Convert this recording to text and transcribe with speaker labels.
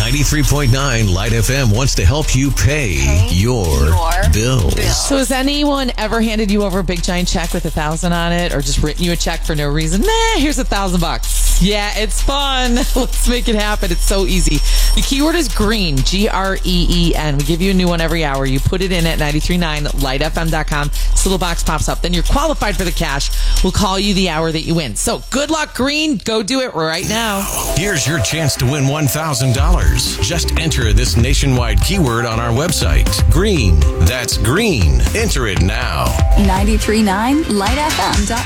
Speaker 1: 93.9 Light FM wants to help you pay your bills.
Speaker 2: So has anyone ever handed you over a big giant check with $1,000 on it, or just written you a check for no reason? Here's $1,000. Yeah, it's fun. Let's make it happen. It's so easy. The keyword is green, GREEN. We give you a new one every hour. You put it in at 93.9 lightfm.com. This little box pops up. Then you're qualified for the cash. We'll call you the hour that you win. So good luck, green. Go do it right now.
Speaker 1: Here's your chance to win $1,000. Just enter this nationwide keyword on our website. Green. That's green. Enter it now.
Speaker 3: 93.9lightfm.com.